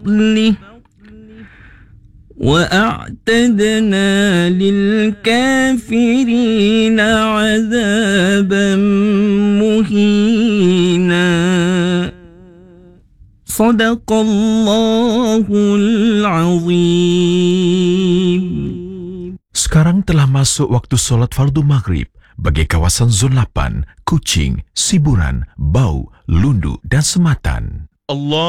فضله وأعتدنا للكافرين عذابا مهينا صدق الله العظيم. Sekarang telah masuk waktu solat fardu maghrib bagi kawasan Zon 8, Kuching, Siburan, Bau, Lundu dan Sematan. Allah